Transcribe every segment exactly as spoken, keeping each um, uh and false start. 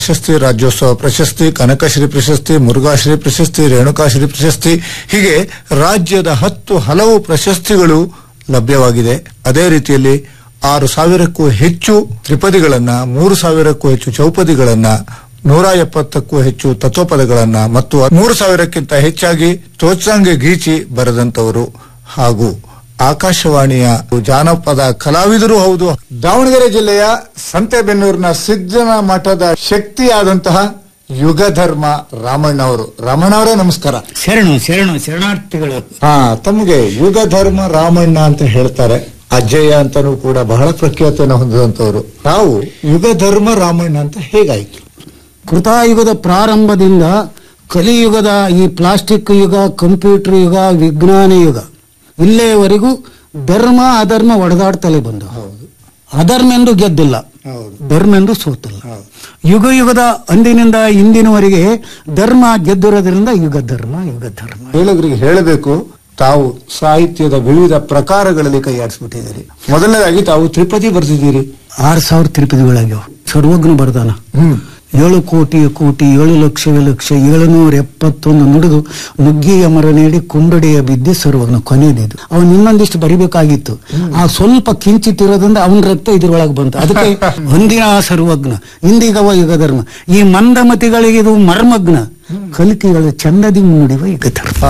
ಪ್ರಶಸ್ತಿ, ರಾಜ್ಯೋತ್ಸವ ಪ್ರಶಸ್ತಿ, ಕನಕಶ್ರೀ ಪ್ರಶಸ್ತಿ, ಮುರುಘಾಶ್ರೀ ಪ್ರಶಸ್ತಿ, ರೇಣುಕಾಶ್ರೀ ಪ್ರಶಸ್ತಿ, ಹೀಗೆ ರಾಜ್ಯದ ಹತ್ತು ಹಲವು ಪ್ರಶಸ್ತಿಗಳು ಲಭ್ಯವಾಗಿದೆ. ಅದೇ ರೀತಿಯಲ್ಲಿ ಆರು ಸಾವಿರಕ್ಕೂ ಹೆಚ್ಚು ತ್ರಿಪದಿಗಳನ್ನ, ಮೂರು ಸಾವಿರಕ್ಕೂ ಹೆಚ್ಚು ಚೌಪದಿಗಳನ್ನ, ನೂರ ಎಪ್ಪತ್ತಕ್ಕೂ ಹೆಚ್ಚು ತತ್ವಪದಗಳನ್ನ ಮತ್ತು ಮೂರು ಸಾವಿರಕ್ಕಿಂತ ಹೆಚ್ಚಾಗಿ ತೋಚಾಂಗೆ ಗೀಚಿ ಬರೆದಂತವರು ಹಾಗೂ ಆಕಾಶವಾಣಿಯ ಜಾನಪದ ಕಲಾವಿದರು ಹೌದು. ದಾವಣಗೆರೆ ಜಿಲ್ಲೆಯ ಸಂತೆಬೆನ್ನೂರಿನ ಸಿದ್ದನ ಮಠದ ಶಕ್ತಿಯಾದಂತಹ ಯುಗಧರ್ಮ ರಾಮಣ್ಣ ಅವರು. ರಾಮಣ್ಣ ಅವರೇ ನಮಸ್ಕಾರ. ಶರಣು ಶರಣು ಶರಣಾರ್ಥಿಗಳು. ಹಾ, ತಮಗೆ ಯುಗಧರ್ಮ ರಾಮಣ್ಣ ಅಂತ ಹೇಳ್ತಾರೆ. ಅಜ್ಜಯ್ಯ ಅಂತಾನೂ ಕೂಡ ಬಹಳ ಪ್ರಖ್ಯಾತಿಯನ್ನು ಹೊಂದಿದಂತವರು. ತಾವು ಯುಗಧರ್ಮ ರಾಮಣ್ಣ ಅಂತ ಹೇಗಾಯ್ತು? ಕೃತಾಯುಗದ ಪ್ರಾರಂಭದಿಂದ ಕಲಿಯುಗದ ಈ ಪ್ಲಾಸ್ಟಿಕ್ ಯುಗ, ಕಂಪ್ಯೂಟರ್ ಯುಗ, ವಿಜ್ಞಾನ ಯುಗ ಇಲ್ಲೇವರೆಗೂ ಧರ್ಮ ಅಧರ್ಮ ಒಡೆದಾಡ್ತಲೇ ಬಂದು. ಅಧರ್ಮ ಎಂದು ಗೆದ್ದಿಲ್ಲ, ಧರ್ಮ ಎಂದು ಸೋತಿಲ್ಲ. ಯುಗ ಯುಗದ ಅಂದಿನಿಂದ ಇಂದಿನವರೆಗೆ ಧರ್ಮ ಗೆದ್ದಿರೋದ್ರಿಂದ ಯುಗ ಧರ್ಮ ಯುಗ ಧರ್ಮ. ಹೇಳೋದ್ರಿಗೆ ಹೇಳಬೇಕು, ತಾವು ಸಾಹಿತ್ಯದ ವಿವಿಧ ಪ್ರಕಾರಗಳಲ್ಲಿ ಕೈಯಾಡಿಸ್ಬಿಟ್ಟಿದ್ದೀರಿ. ಮೊದಲನೇದಾಗಿ ತಾವು ತ್ರಿಪದಿ ಬರ್ತಿದ್ದೀರಿ. ಆರು ಸಾವಿರ ತ್ರಿಪದಿಗಳಾಗ್ಯಾವ. ಸರ್ವಜ್ಞ ಬರ್ದಾನ. ಏಳು ಕೋಟಿ ಕೋಟಿ ಏಳು ಲಕ್ಷ ಲಕ್ಷ ಏಳುನೂರ ಎಪ್ಪತ್ತೊಂದು ನುಡಿದು ನುಗ್ಗಿಯ ಮರ ನೀಡಿ ಕುಂಡಡಿಯ ಬಿದ್ದಿ ಸರ್ವಜ್ಞ ಕೊನೆಯದಿದ್ದು. ಅವನು ಇನ್ನೊಂದಿಷ್ಟು ಬರಿಬೇಕಾಗಿತ್ತು. ಆ ಸ್ವಲ್ಪ ಕಿಂಚಿತ್ತಿರೋದ್ರಿಂದ ಅವನ ರಕ್ತ ಇದ್ರೊಳಗೆ ಬಂತು. ಅದಕ್ಕೆ ಒಂದಿನ ಸರ್ವಜ್ಞ, ಇಂದಿಗವ ಯುಗ ಧರ್ಮ. ಈ ಮಂದಮತಿಗಳಿಗೆ ಇದು ಮರ್ಮಗ್ನ, ಕಲಿಕೆಗಳ ಚಂದದಿ ನುಡಿವ ಯುಗ ಧರ್ಮ.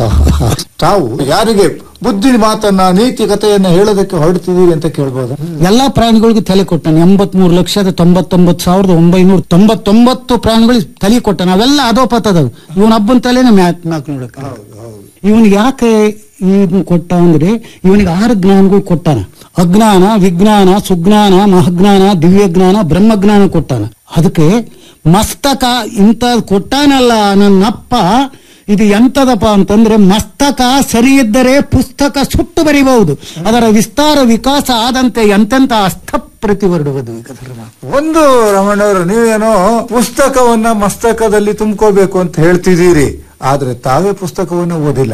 ತಾವು ಯಾರಿಗೆ ಬುದ್ಧಿ ಮಾತನ್ನ, ನೀತಿ ಕಥೆಯನ್ನ ಹೇಳೋದಕ್ಕೆ ಹೊರಡ್ತಿದ್ದೀರಿ ಅಂತ ಕೇಳ್ಬೋದು. ಎಲ್ಲಾ ಪ್ರಾಣಿಗಳಿಗೂ ತಲೆ ಕೊಟ್ಟಾನೆ. ಎಂಬತ್ ಮೂರು ಲಕ್ಷದ ತೊಂಬತ್ತೊಂಬತ್ತು ಸಾವಿರದ ಒಂಬೈನೂರ ತೊಂಬತ್ತೊಂಬತ್ತು ಪ್ರಾಣಿಗಳಿಗೆ ತಲೆ ಕೊಟ್ಟಾನ. ಅವೆಲ್ಲ ಅದೋಪತದವು. ಇವನೊಬ್ಬನ ತಲೆನ ಮ್ಯಾಕ್ ಮ್ಯಾಕ್ ನೋಡಕ. ಇವನಿಗೆ ಯಾಕೆ ಇದನ್ನ ಕೊಟ್ಟ ಅಂದ್ರೆ ಇವನಿಗೆ ಆರು ಜ್ಞಾನಗಳು ಕೊಟ್ಟಾನ. ಅಜ್ಞಾನ, ವಿಜ್ಞಾನ, ಸುಜ್ಞಾನ, ಮಹಾಜ್ಞಾನ, ದಿವ್ಯಜ್ಞಾನ, ಬ್ರಹ್ಮಜ್ಞಾನ ಕೊಟ್ಟಾನ. ಅದಕ್ಕೆ ಮಸ್ತಕ ಇಂತ ಕೊಟ್ಟಾನಲ್ಲ ನನ್ನಪ್ಪ, ಇದು ಎಂತದಪ್ಪ ಅಂತಂದ್ರೆ ಮಸ್ತಕ ಸರಿ ಇದ್ದರೆ ಪುಸ್ತಕ ಸುಟ್ಟು ಬರೀಬಹುದು, ಅದರ ವಿಸ್ತಾರ ವಿಕಾಸ ಆದಂತೆ ಎಂತೆಂತ ಅಸ್ಥ ಪ್ರತಿವರ್ಡುವುದು ಯುಗ ಧರ್ಮ. ಒಂದು ರಮಣ್ಣವರು, ನೀವೇನೋ ಪುಸ್ತಕವನ್ನ ಮಸ್ತಕದಲ್ಲಿ ತುಂಬ್ಕೋಬೇಕು ಅಂತ ಹೇಳ್ತಿದ್ದೀರಿ, ಆದ್ರೆ ತಾವೇ ಪುಸ್ತಕವನ್ನ ಓದಿಲ್ಲ.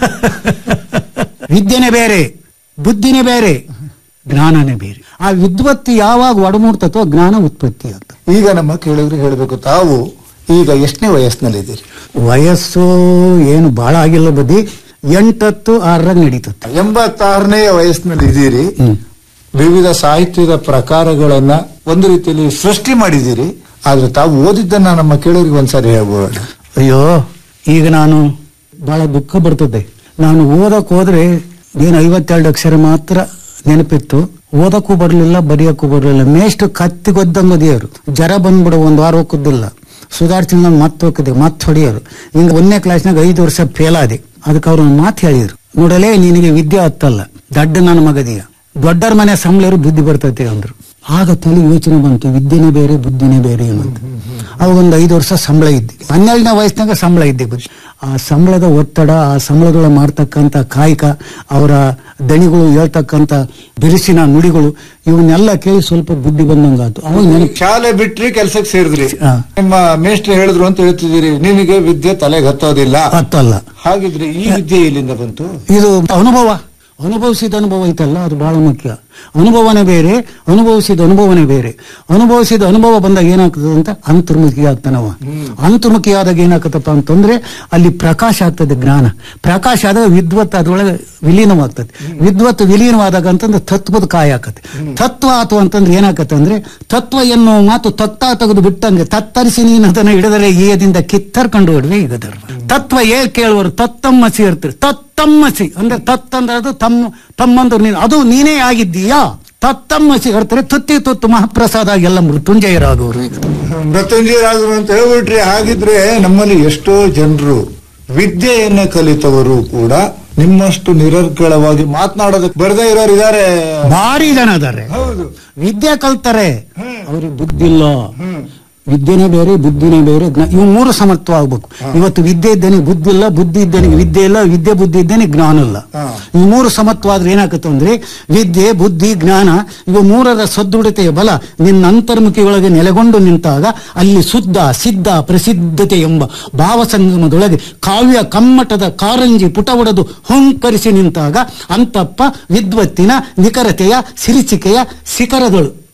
ವಿದ್ಯೆನೇ ಬೇರೆ, ಬುದ್ಧಿನೇ ಬೇರೆ, ಜ್ಞಾನನೇ ಬೇರೆ. ಆ ವಿದ್ವತ್ತು ಯಾವಾಗ ಒಡಮೂಡ್ತತೋ ಜ್ಞಾನ ಉತ್ಪತ್ತಿ ಆಗ್ತದೆ. ಈಗ ನಮ್ಮ ಕೇಳಿದ್ರೆ ಹೇಳಬೇಕು, ತಾವು ಈಗ ಎಷ್ಟನೇ ವಯಸ್ಸಿನಲ್ಲಿದ್ದೀರಿ? ವಯಸ್ಸು ಏನು ಬಹಳ ಆಗಿಲ್ಲ ಬುದ್ಧಿ, ಎಂಟತ್ತು ಆರರಾಗ ನಡೀತದೆ. ಎಂಬತ್ತಾರನೇ ವಯಸ್ಸಿನಲ್ಲಿ ಇದ್ದೀರಿ. ವಿವಿಧ ಸಾಹಿತ್ಯದ ಪ್ರಕಾರಗಳನ್ನ ಒಂದು ರೀತಿಯಲ್ಲಿ ಸೃಷ್ಟಿ ಮಾಡಿದ್ದೀರಿ. ಆದ್ರೆ ತಾವು ಓದಿದ್ದನ್ನ ನಮ್ಮ ಕೇಳೋರಿಗೆ ಒಂದ್ಸಾರಿ ಹೇಳ್ಬೋಣ. ಅಯ್ಯೋ, ಈಗ ನಾನು ಬಹಳ ದುಃಖ ಬರ್ತದೆ. ನಾನು ಓದಕ್ ಹೋದ್ರೆ ಏನು ಐವತ್ತೆರಡು ಅಕ್ಷರ ಮಾತ್ರ ನೆನಪಿತ್ತು. ಓದಕ್ಕೂ ಬರ್ಲಿಲ್ಲ, ಬರೆಯಕ್ಕೂ ಬರ್ಲಿಲ್ಲ. ಮೇಷ್ಟು ಕತ್ತಿಗೊದ್ದಂಗ ಓದಿಯೋರು. ಜರ ಬಂದ್ಬಿಡು, ಒಂದ್ ವಾರ ಹೋಗುದಿಲ್ಲ. ಸುಧಾರಿಸಿದ ಮತ್ತೆ ಹೋಗಿದ್ದೆ, ಮತ್ತೆ ಹೊಡೆಯೋರು. ಹಿಂಗ ಒಂದನೇ ಕ್ಲಾಸ್ನಾಗ ಐದು ವರ್ಷ ಫೇಲ್ ಆದೆ. ಅದಕ್ಕೆ ಅವ್ರು ಒಂದು ಮಾತು ಹೇಳಿದ್ರು, ನೋಡಲೇ ನಿನಗೆ ವಿದ್ಯೆ ಹತ್ತಲ್ಲ, ದಡ್ಡ ನನ್ನ ಮಗದಿಯ, ದೊಡ್ಡರ ಮನೆ ಸಂಬಳರು ಬುದ್ಧಿ ಬರ್ತೈತೆ ಅಂದ್ರು. ಆಗ ತಲೆ ಯೋಚನೆ ಬಂತು, ವಿದ್ಯೆನೇ ಬೇರೆ ಬುದ್ಧಿನೇ ಬೇರೆ ಅನ್ನೋದು. ಅವಾಗ ಒಂದು ಐದು ವರ್ಷ ಸಂಬಳ ಇದ್ದೆ. ಹನ್ನೆರಡನೇ ವಯಸ್ಸಿನಾಗ ಸಂಬಳ ಇದ್ದೆ. ಆ ಸಂಬಳದ ಒತ್ತಡ, ಆ ಸಂಬಳಗಳ ಮಾಡ್ತಕ್ಕಂಥ ಕಾಯಕ, ಅವರ ದಣಿಗಳು ಹೇಳ್ತಕ್ಕಂಥ ಬಿರುಸಿನ ನುಡಿಗಳು, ಇವನ್ನೆಲ್ಲ ಕೇಳಿ ಸ್ವಲ್ಪ ಬುದ್ಧಿ ಬಂದಂಗಾತು. ಅವಾಗ ನನಗೆ ಶಾಲೆ ಬಿಟ್ರಿ, ಕೆಲ್ಸಕ್ಕೆ ಸೇರಿದ್ರಿ. ನಿಮ್ಮ ಮೇಷ್ಟ್ರು ಹೇಳಿದ್ರು ಅಂತ ಹೇಳ್ತಿದ್ದೀರಿ, ನಿನಗೆ ವಿದ್ಯೆ ತಲೆಗೆ ಹತ್ತೋದಿಲ್ಲ. ಹತ್ತಲ್ಲ. ಹಾಗಿದ್ರೆ ಈ ವಿದ್ಯೆ ಎಲ್ಲಿಂದ ಬಂತು? ಇದು ಅನುಭವ. ಅನುಭವಿಸಿದ ಅನುಭವ ಐತಲ್ಲ, ಅದು ಬಹಳ ಮುಖ್ಯ. ಅನುಭವನೇ ಬೇರೆ, ಅನುಭವಿಸಿದ ಅನುಭವನೇ ಬೇರೆ. ಅನುಭವಿಸಿದ ಅನುಭವ ಬಂದಾಗ ಏನಾಗ್ತದೆ ಅಂತ ಅಂತರ್ಮುಖಿ ಆಗ್ತಾನವ. ಅಂತರ್ಮುಖಿ ಆದಾಗ ಏನಾಗ್ತದಪ್ಪ ಅಂತಂದ್ರೆ ಅಲ್ಲಿ ಪ್ರಕಾಶ ಆಗ್ತದೆ, ಜ್ಞಾನ. ಪ್ರಕಾಶ ಆದಾಗ ವಿದ್ವತ್ ಅದ್ರೊಳಗೆ ವಿಲೀನವಾಗ್ತದೆ. ವಿದ್ವತ್ ವಿಲೀನವಾದಾಗ ಅಂತಂದ್ರೆ ತತ್ವದ ಕಾಯ ಆಕತ್ತೆ. ತತ್ವ ಆತು ಅಂತಂದ್ರೆ ಏನಾಕತ್ತೆ ಅಂದ್ರೆ, ತತ್ವ ಎನ್ನುವ ಮಾತು ತತ್ತ ತೆಗೆದು ಬಿಟ್ಟಂಗೆ ತತ್ತರಿಸಿ ನೀನು ಅದನ್ನ ಹಿಡಿದರೆ ಏದಿಂದ ಕಿತ್ತರ್ಕೊಂಡು ಹೊಡ್ವೆ ಈಗ ಧರ್ಮ. ತತ್ವ ಏ ಕೇಳುವರು ತತ್ತಮ್ಮಸಿ ಇರ್ತೀರಿ. ತತ್ತಮ್ಮಸಿ ಅಂದ್ರೆ ತತ್ ಅಂದ್ರೆ ಅದು ತಮ್ಮ ತಮ್ಮಂದ್ರು ನೀನು, ಅದು ನೀನೇ ಆಗಿದ್ದೀಯಾ. ತತ್ತಮ್ಮಸಿ ಹೇಳ್ತಾರೆ. ತುತ್ತಿ ತುತ್ತು ಮಹಾಪ್ರಸಾದ ಎಲ್ಲ ಮೃತ್ಯುಂಜಯರಾಗವರು. ಮೃತ್ಯುಂಜಯರಾಗರು ಅಂತ ಹೇಳ್ಬಿಟ್ರಿ. ಹಾಗಿದ್ರೆ ನಮ್ಮಲ್ಲಿ ಎಷ್ಟೋ ಜನರು ವಿದ್ಯೆಯನ್ನ ಕಲಿತವರು ಕೂಡ ನಿಮ್ಮಷ್ಟು ನಿರರ್ಗಳವಾಗಿ ಮಾತನಾಡೋದಕ್ಕೆ ಬರದೇ ಇರೋರು ಇದಾರೆ. ಭಾರಿ ಜನ ಇದಾರೆ. ಹೌದು, ವಿದ್ಯೆ ಕಲ್ತಾರೆ, ಅವ್ರಿಗೆ ಬುದ್ಧಿ ಇಲ್ಲ. ವಿದ್ಯೆನೇ ಬೇರೆ, ಬುದ್ಧಿನೇ ಬೇರೆ. ಇವು ಮೂರು ಸಮತ್ವ ಆಗ್ಬೇಕು. ಇವತ್ತು ವಿದ್ಯೆ ಇದ್ದೇನೆ ಬುದ್ಧಿ ಇಲ್ಲ, ಬುದ್ಧಿ ಇದ್ದೇನೆ ವಿದ್ಯೆ ಇಲ್ಲ, ವಿದ್ಯೆ ಬುದ್ಧಿ ಇದ್ದೇನೆ ಜ್ಞಾನ ಇಲ್ಲ. ಈ ಮೂರು ಸಮತ್ವ ಆದ್ರೆ ಏನಾಗುತ್ತೆ ಅಂದ್ರೆ, ವಿದ್ಯೆ ಬುದ್ಧಿ ಜ್ಞಾನ ಇವು ಮೂರರ ಸದೃಢತೆಯ ಬಲ ನಿನ್ನ ಅಂತರ್ಮುಖಿಯೊಳಗೆ ನೆಲೆಗೊಂಡು ನಿಂತಾಗ ಅಲ್ಲಿ ಶುದ್ಧ ಸಿದ್ಧ ಪ್ರಸಿದ್ಧತೆ ಎಂಬ ಭಾವಸಂಗಮದೊಳಗೆ ಕಾವ್ಯ ಕಮ್ಮಟದ ಕಾರಂಜಿ ಪುಟವೊಡೆದು ಹುಂಕರಿಸಿ ನಿಂತಾಗ ಅಂತಪ್ಪ ವಿದ್ವತ್ತಿನ ನಿಖರತೆಯ ಸಿರಿಚಿಕೆಯ ಶಿಖರಗಳು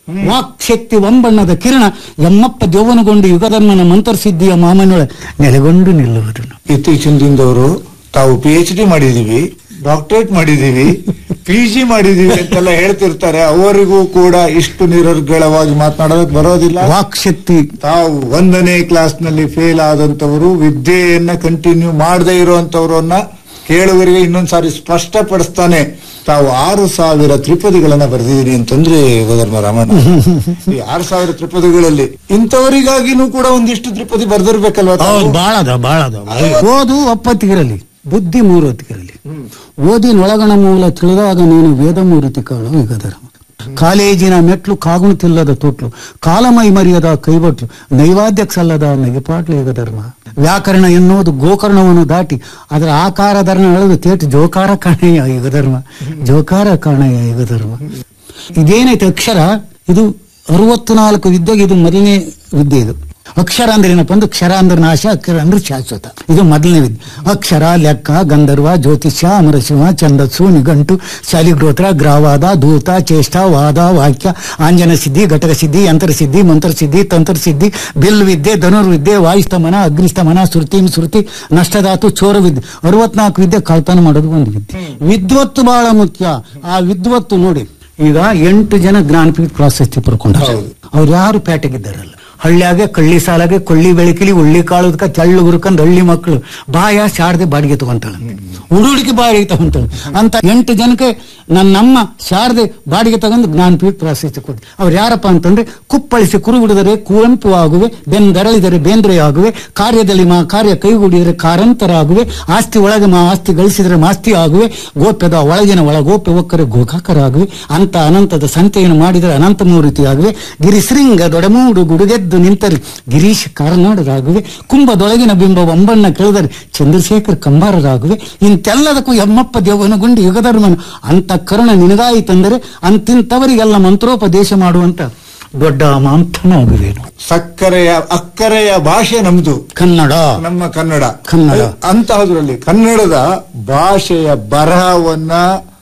ವಾಕ್ಶಕ್ತಿ ಒಂಬಣ್ಣದ ಕಿರಣ ಎಮ್ಮಪ್ಪ ದೇವನಗೊಂಡು ಯುಗಧರ್ಮನ ಮಂತ್ರಸಿದ್ಧಿಯ ಮಾಮನೊಳ ನೆಲೆಗೊಂಡು ನಿಲ್ಲುವುದು. ಇತ್ತೀಚಿನ ದಿನದವರು ತಾವು ಪಿ ಎಚ್ ಡಿ ಮಾಡಿದೀವಿ, ಡಾಕ್ಟರೇಟ್ ಮಾಡಿದೀವಿ, ಪಿ ಜಿ ಮಾಡಿದೀವಿ ಅಂತೆಲ್ಲ ಹೇಳ್ತಿರ್ತಾರೆ. ಅವರಿಗೂ ಕೂಡ ಇಷ್ಟು ನಿರರ್ಗಳವಾಗಿ ಮಾತನಾಡೋದಕ್ಕೆ ಬರೋದಿಲ್ಲ. ವಾಕ್ಶಕ್ತಿ ತಾವು ಒಂದನೇ ಕ್ಲಾಸ್ ನಲ್ಲಿ ಫೇಲ್ ಆದಂತವರು, ವಿದ್ಯೆಯನ್ನ ಕಂಟಿನ್ಯೂ ಮಾಡದೇ ಇರುವಂತವರನ್ನ ಕೇಳುವರಿಗೆ ಇನ್ನೊಂದ್ಸಾರಿ ಸ್ಪಷ್ಟಪಡಿಸ್ತಾನೆ. ತಾವು ಆರು ಸಾವಿರ ತ್ರಿಪದಿಗಳನ್ನ ಬರೆದಿದ್ದೀರಿ ಅಂತಂದ್ರೆ ಯುಗಧರ್ಮ ರಾಮಣ್ಣ, ಈ ಆರು ಸಾವಿರ ತ್ರಿಪದಿಗಳಲ್ಲಿ ಇಂಥವರಿಗಾಗಿನೂ ಕೂಡ ಒಂದಿಷ್ಟು ತ್ರಿಪದಿ ಬರೆದಿರ್ಬೇಕಲ್ವಾ? ಬಾಳದ ಬಾಳದ ಓದು ಒಪ್ಪತ್ತಿಗಿರಲಿ, ಬುದ್ಧಿ ಮೂರೊತ್ತಿಗಿರಲಿ. ಓದಿನೊಳಗಣ ಮೂಲ ತಿಳಿದಾಗ ನೀನು ವೇದ ಮೂರ್ತಿ ಕಾಳು ಯುಗಧರ್ಮ. ಕಾಲೇಜಿನ ಮೆಟ್ಲು ಕಾಗುಣತಿಲ್ಲದ ತೊಟ್ಲು, ಕಾಲಮೈ ಮರಿಯದ ಕೈಬಟ್ಲು, ನೈವಾದ್ಯಕ್ಷಲ್ಲದ ನಗೆಪಾಟ್ಲು ಯುಗಧರ್ಮ. ವ್ಯಾಕರಣ ಎನ್ನುವುದು ಗೋಕರ್ಣವನ್ನು ದಾಟಿ ಅದರ ಆಕಾರಧರ್ಮ ಎಳೆದು ತೇಟು ಜೋಕಾರ ಕಾಣೆಯ ಯುಗಧರ್ಮ, ಜೋಕಾರ ಕಾಣೆಯ ಯುಗಧರ್ಮ. ಇದೇನೈತೆ ಅಕ್ಷರ, ಇದು ಅರವತ್ತು ನಾಲ್ಕು ವಿದ್ಯೆಗೆ ಇದು ಮೊದಲನೇ ವಿದ್ಯೆ. ಇದು ಅಕ್ಷರ ಅಂದ್ರೆ ಏನಪ್ಪ ಅಂದ್ರೆ ಕ್ಷರ ಅಂದ್ರೆ ನಾಶ, ಅಕ್ಷರ ಅಂದ್ರೆ ಶಾಶ್ವತ. ಇದು ಮೊದಲನೇ ವಿದ್ಯೆ. ಅಕ್ಷರ, ಲೆಕ್ಕ, ಗಂಧರ್ವ, ಜ್ಯೋತಿಷ್ಯ, ಅಮರಶಿವ, ಛಂದಸ್ಸು, ನಿಘಂಟು, ಶಾಲಿಗ್ರೋತ್ರ, ಗ್ರಾವಾದ, ಧೂತ, ಚೇಷ್ಟ, ವಾದ, ವಾಕ್ಯ, ಆಂಜನ ಸಿದ್ಧಿ, ಘಟಕ ಸಿದ್ಧಿ, ಯಂತ್ರ ಸಿದ್ಧಿ, ಮಂತ್ರ ಸಿದ್ಧಿ, ತಂತ್ರ ಸಿದ್ಧಿ, ಬಿಲ್ ವಿದ್ಯೆ, ಧನುರ್ವಿದ್ಯೆ, ವಾಯುಸ್ತಮನ, ಅಗ್ನಿಸ್ತಮನ, ಶ್ರುತಿ ಶ್ರುತಿ, ನಷ್ಟಧಾತು, ಚೋರ ವಿದ್ಯೆ. ಅರವತ್ನಾಲ್ಕು ವಿದ್ಯೆ ಕಳ್ತನ ಮಾಡೋದು ಒಂದು ವಿದ್ಯೆ. ವಿದ್ವತ್ತು ಬಹಳ ಮುಖ್ಯ. ಆ ವಿದ್ವತ್ತು ನೋಡಿ, ಈಗ ಎಂಟು ಜನ ಜ್ಞಾನಪೀಠ ಪ್ರಶಸ್ತಿ ಪಡ್ಕೊಂಡ್ರು. ಅವ್ರು ಯಾರು ಪೇಟೆಗಿದ್ದಾರಲ್ಲ. ಹಳ್ಳಿಯಾಗೆ ಕಳ್ಳಿ ಸಾಲಾಗೆ ಕೊಳ್ಳಿ ಬೆಳಕಿಲಿ ಉಳ್ಳಿ ಕಾಳುದಕ್ಕ ತೆಳ್ಳು ಗುರುಕಂದ್ ಹಳ್ಳಿ ಮಕ್ಕಳು ಬಾಯ ಶಾರದೆ ಬಾಡಿಗೆ ತಗೊಂತಾಳ, ಹುಡುಡಿಕೆ ಬಾಡಿಗೆ ತಗೊಂತಾಳ ಅಂತ ಎಂಟು ಜನಕ್ಕೆ ನನ್ನಮ್ಮ ಶಾರದೆ ಬಾಡಿಗೆ ತಗೊಂಡು ಜ್ಞಾನಪೀಠ ಪ್ರಶಸ್ತಿ ಕೊಟ್ಟು. ಅವ್ರು ಯಾರಪ್ಪ ಅಂತಂದ್ರೆ ಕುಪ್ಪಳಿಸಿ ಕುರು ಹಿಡಿದರೆ ಕುವೆಂಪು ಆಗುವೆ, ಬೆಂದರಳಿದರೆ ಬೇಂದ್ರೆ ಆಗುವೆ, ಕಾರ್ಯದಲ್ಲಿ ಮಾ ಕಾರ್ಯ ಕೈಗೂಡಿದರೆ ಕಾರಂತರ ಆಗುವೆ, ಆಸ್ತಿ ಒಳಗೆ ಮಾ ಆಸ್ತಿ ಗಳಿಸಿದರೆ ಮಾಸ್ತಿ ಆಗುವೆ, ಗೋಪ್ಯದ ಒಳಗಿನ ಒಳ ಗೋಪ್ಯ ಒಕ್ಕರೆ ಗೋಕಾಕರ ಆಗುವೆ, ಅಂತ ಅನಂತದ ಸಂತೆಯನ್ನು ಮಾಡಿದರೆ ಅನಂತ ಮೂರ್ತಿ ಆಗುವೆ, ಗಿರಿಶೃಂಗ ದೊಡಮೂಡು ಗುಡುಗೆದ್ದು ನಿಂತರೆ ಗಿರೀಶ್ ಕಾರನಾಡರಾಗುವೆ, ಕುಂಭದೊಳಗಿನ ಬಿಂಬ ಒಂಬಣ್ಣ ಕೆಳದರೆ ಚಂದ್ರಶೇಖರ್ ಕಂಬಾರರಾಗುವೆ. ಇಂತೆಲ್ಲದಕ್ಕೂ ಎಮ್ಮಪ್ಪ ದೇವನಗುಂಡಿ ಯುಗಧರ್ಮನ ಅಂತ ಕರುಣ ನಿನಗಾಯಿತಂದರೆ ಅಂತಿಂತವರಿಗೆಲ್ಲ ಮಂತ್ರೋಪದೇಶ ಮಾಡುವಂತ ದೊಡ್ಡ ಮಾಂಥನಾಗುವೇನು. ಸಕ್ಕರೆಯ ಅಕ್ಕರೆಯ ಭಾಷೆ ನಮ್ದು ಕನ್ನಡ, ನಮ್ಮ ಕನ್ನಡ. ಕನ್ನಡ ಅಂತಹದ್ರಲ್ಲಿ ಕನ್ನಡದ ಭಾಷೆಯ ಬರಹವನ್ನ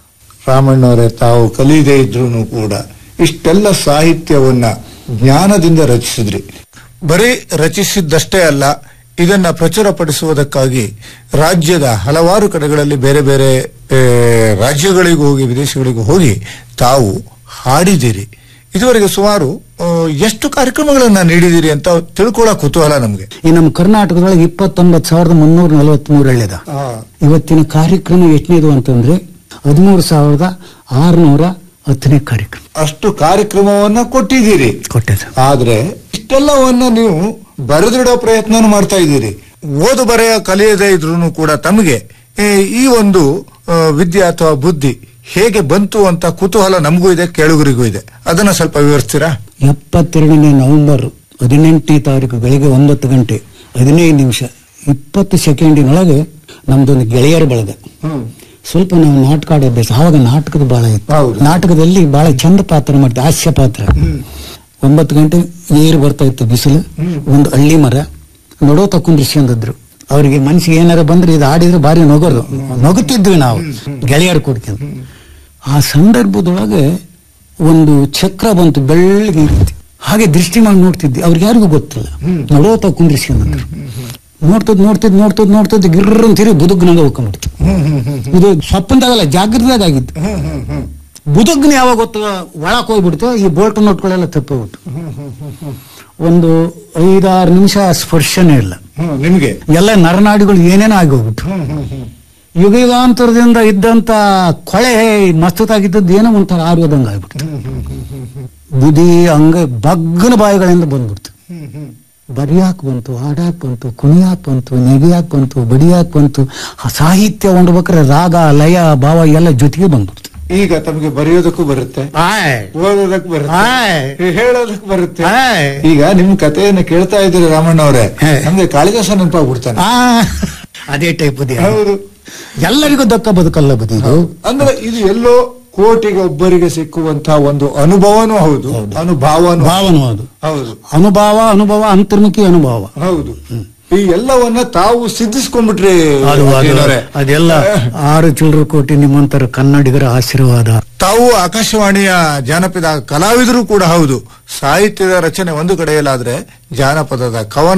ರಾಮಣ್ಣವರೇ ತಾವು ಕಲಿಯದೇ ಇದ್ರು ಕೂಡ ಇಷ್ಟೆಲ್ಲ ಸಾಹಿತ್ಯವನ್ನ ಜ್ಞಾನದಿಂದ ರಚಿಸಿದ್ರಿ. ಬರೀ ರಚಿಸಿದ್ದಷ್ಟೇ ಅಲ್ಲ, ಇದನ್ನ ಪ್ರಚುರಪಡಿಸುವುದಕ್ಕಾಗಿ ರಾಜ್ಯದ ಹಲವಾರು ಕಡೆಗಳಲ್ಲಿ ಬೇರೆ ಬೇರೆ ರಾಜ್ಯಗಳಿಗೂ ಹೋಗಿ ವಿದೇಶಗಳಿಗೂ ಹೋಗಿ ತಾವು ಹಾಡಿದಿರಿ. ಇದುವರೆಗೆ ಸುಮಾರು ಎಷ್ಟು ಕಾರ್ಯಕ್ರಮಗಳನ್ನ ನೀಡಿದಿರಿ ಅಂತ ತಿಳ್ಕೊಳ್ಳೋ ಕುತೂಹಲ ನಮ್ಗೆ. ಈ ನಮ್ಮ ಕರ್ನಾಟಕದೊಳಗೆ ಇಪ್ಪತ್ತೊಂಬತ್ತು ಸಾವಿರದ ಮುನ್ನೂರ ನಲವತ್ತ್ ಮೂರು ಎಳೆದ ಇವತ್ತಿನ ಕಾರ್ಯಕ್ರಮ ಎಷ್ಟನೇದು ಅಂತಂದ್ರೆ ಹದಿಮೂರು ಸಾವಿರದ ಆರ್ನೂರ ಹತ್ತನೇ ಕಾರ್ಯಕ್ರಮ. ಅಷ್ಟು ಕಾರ್ಯಕ್ರಮವನ್ನ ಕೊಟ್ಟಿದ್ದೀರಿ. ಕೊಟ್ಟಿದ್ದ ಆದ್ರೆ ಇಷ್ಟೆಲ್ಲವನ್ನ ನೀವು ಬರೆದಿಡೋ ಪ್ರಯತ್ನ ಮಾಡ್ತಾ ಇದ್ದೀರಿ. ಓದು ಬರೆಯ ಕಲಿಯದೇ ಇದ್ರು ಕೂಡ ತಮಗೆ ಈ ಒಂದು ವಿದ್ಯೆ ಅಥವಾ ಬುದ್ಧಿ ಹೇಗೆ ಬಂತು ಅಂತ ಕುತೂಹಲ ನಮಗೂ ಇದೆ, ಕೇಳುಗರಿಗೂ ಇದೆ. ಅದನ್ನ ಸ್ವಲ್ಪ ವಿವರಿಸ್ತೀರಾ? ಎಪ್ಪತ್ತೆರಡನೇ ನವೆಂಬರ್ ಹದಿನೆಂಟನೇ ತಾರೀಕು ಬೆಳಿಗ್ಗೆ ಒಂಬತ್ತು ಗಂಟೆ ಹದಿನೈದು ನಿಮಿಷ ಇಪ್ಪತ್ತು ಸೆಕೆಂಡಿನೊಳಗೆ ನಮ್ದೊಂದು ಗೆಳೆಯರ ಬಳಗ ಸ್ವಲ್ಪ ನಾವು ನಾಟಕ ಆಡೋ ಅಭ್ಯಾಸ. ಆವಾಗ ನಾಟಕದ ಬಹಳ ಇತ್ತು. ನಾಟಕದಲ್ಲಿ ಬಹಳ ಚಂದ ಪಾತ್ರ ಮಾಡ್ತೀವಿ, ಹಾಸ್ಯ ಪಾತ್ರ. ಒಂಬತ್ತು ಗಂಟೆ ಏರು ಬರ್ತಾ ಇತ್ತು ಬಿಸಿಲು, ಒಂದು ಹಳ್ಳಿ ಮರ ನಡೋ ತಕೊಂಡಿಸ್ಕೊಂಡಿದ್ರು. ಅವ್ರಿಗೆ ಮನ್ಸಿಗೆ ಏನಾರ ಬಂದ್ರೆ ಇದು ಆಡಿದ್ರೆ ಬಾರಿ ನೊಗರು ನಗುತ್ತಿದ್ವಿ ನಾವು ಗೆಳೆಯರು ಕೊಡ್ಕೊಂಡು. ಆ ಸಂದರ್ಭದೊಳಗೆ ಒಂದು ಚಕ್ರ ಬಂತು ಬೆಳ್ಳಗೆ, ಹಾಗೆ ದೃಷ್ಟಿ ಮಾಡಿ ನೋಡ್ತಿದ್ವಿ. ಅವ್ರಿಗೆ ಯಾರಿಗೂ ಗೊತ್ತಿಲ್ಲ. ನಡೋ ತಕೊಂಡಿಸ್ಕೊಂಡಿದ್ರು. ನೋಡ್ತದ್ ನೋಡ್ತಿದ್ ನೋಡ್ತದ್ ನೋಡ್ತದ್ ಗಿರ್ರ ಅಂತೀರಿ ಬುದುಗ್ನಾಗ ಹೋಗ್ಕೊಂಡ್ಬಿಡ್ತು. ಇದು ಸಪ್ಪಂದಾಗಲ್ಲ, ಜಾಗೃತದಾಗ ಆಗಿತ್ತು. ಬುದುಗ್ನ ಯಾವಾಗ ಗೊತ್ತ ಒಳಕ್ ಹೋಗ್ಬಿಡ್ತು. ಈ ಬೋಲ್ಟ್ ನೋಟ್ಗಳೆಲ್ಲ ತಪ್ಪೋಗ್ಬಿಟ್ಟು ಒಂದು ಐದಾರು ನಿಮಿಷ ಸ್ಪರ್ಶನೇ ಇಲ್ಲ ನಿಮ್ಗೆ. ಎಲ್ಲ ನರನಾಡಿಗಳು ಏನೇನೋ ಆಗಿ ಹೋಗ್ಬಿಟ್ಟು. ಯುಗ ಯುಗಾಂತರದಿಂದ ಇದ್ದಂತ ಕೊಳೆ ಮಸ್ತತಾಗಿದ್ದದ್ದು ಏನೋ ಒಂಥರ ಆರ್ಯೋದಂಗ ಆಗ್ಬಿಡ್ತು. ಬುದಿ ಹಂಗ ಬಗ್ಗನ ಬಾಯಿಗಳಿಂದ ಬಂದ್ಬಿಡ್ತು. ಬರಿಯಾಕ್ ಬಂತು, ಹಾಡಾಕ್ ಬಂತು, ಕುಣಿಯಾಕ್ ಬಂತು, ನೆಗೆಯಾಕ್ ಬಂತು, ಬಡಿಯಾಕ್ ಬಂತು. ಸಾಹಿತ್ಯ ಹೊಂಡ್ಬೇಕಾರೆ ರಾಗ ಲಯ ಭಾವ ಎಲ್ಲ ಜೊತೆಗೆ ಬಂದ್ಬಿಡ್ತು. ಈಗ ತಮಗೆ ಬರೆಯೋದಕ್ಕೂ ಬರುತ್ತೆ, ಓದೋದಕ್ಕೂ ಬರುತ್ತೆ, ಹೇಳೋದಕ್ಕೂ ಬರುತ್ತೆ. ಈಗ ನಿಮ್ ಕಥೆಯನ್ನು ಕೇಳ್ತಾ ಇದ್ದೀರಿ ರಾಮಣ್ಣ ಅವರೇ, ನಮ್ಗೆ ಕಾಳಿದಾಸ ನೆನಪಾಗ್ಬಿಡ್ತಾನೆ. ಅದೇ ಟೈಪ್ ಬುದ್ಧಿ. ಹೌದು, ಎಲ್ಲರಿಗೂ ದಕ್ಕ ಬದುಕಲ್ಲ ಬುದ್ಧಿ ಇದು. ಅಂದ್ರೆ ಇದು ಎಲ್ಲೋ ಕೋಟಿಗೆ ಒಬ್ಬರಿಗೆ ಸಿಕ್ಕುವಂತಹ ಒಂದು ಅನುಭವನೂ ಹೌದು, ಅನುಭಾವನೂ ಭಾವನೂ ಹೌದು. ಹೌದು, ಅನುಭವ ಅನುಭವ ಅಂತರ್ಮುಖಿ ಅನುಭವ. ಹೌದು. ಈ ಎಲ್ಲವನ್ನ ತಾವು ಸಿದ್ಧಿಸ್ಕೊಂಡ್ಬಿಟ್ರಿ ಅದು ಅದು- ಅಜಯನವರೇ. ಅದೆಲ್ಲ ಆರು ಚಿಲ್ಲರೆ ಕೋಟಿ ನಿಮ್ಮಂತರ ಕನ್ನಡಿಗರ ಆಶೀರ್ವಾದ. ತಾವು ಆಕಾಶವಾಣಿಯ ಜಾನಪದ ಕಲಾವಿದರು ಕೂಡ ಹೌದು. ಸಾಹಿತ್ಯದ ರಚನೆ ಒಂದು ಕಡೆಯಲ್ಲಾದ್ರೆ ಜಾನಪದದ ಕವನ